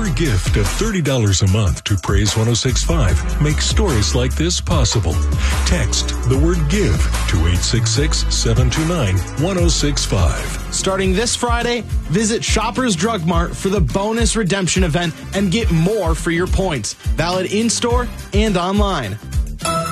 Your gift of $30 a month to Praise 106.5 makes stories like this possible. Text the word GIVE to 866-729-1065. Starting this Friday, visit Shoppers Drug Mart for the bonus redemption event and get more for your points. Valid in-store and online.